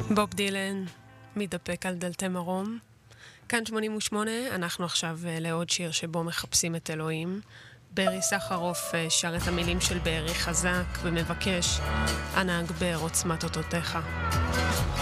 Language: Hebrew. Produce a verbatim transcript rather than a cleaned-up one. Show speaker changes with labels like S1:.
S1: בוב דילן, מתדפק על דלתי מרום. כאן שמונים ושמונה, אנחנו עכשיו לעוד שיר שבו מחפשים את אלוהים. ברי סחרוף שר את המילים של בארי חזק ומבקש, אנא הגבר עוצמת אותותיך.